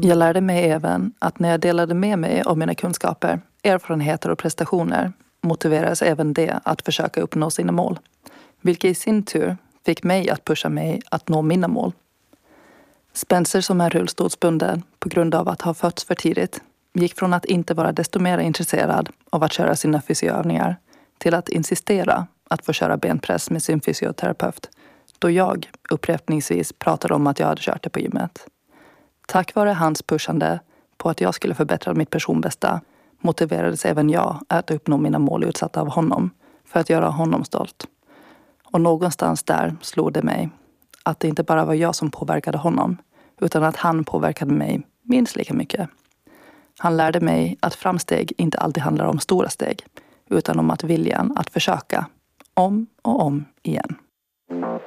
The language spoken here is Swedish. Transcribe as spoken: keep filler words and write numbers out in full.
Jag lärde mig även att när jag delade med mig av mina kunskaper, erfarenheter och prestationer motiverades även det att försöka uppnå sina mål. Vilket i sin tur fick mig att pusha mig att nå mina mål. Spencer, som är rullstolsbunden på grund av att ha fötts för tidigt, gick från att inte vara desto mer intresserad av att köra sina fysioövningar till att insistera att få köra benpress med sin fysioterapeut, då jag upprepningsvis pratade om att jag hade kört det på gymmet. Tack vare hans pushande på att jag skulle förbättra mitt personbästa motiverades även jag att uppnå mina mål utsatta av honom för att göra honom stolt. Och någonstans där slog det mig att det inte bara var jag som påverkade honom, utan att han påverkade mig minst lika mycket. Han lärde mig att framsteg inte alltid handlar om stora steg, utan om att viljan att försöka om och om igen.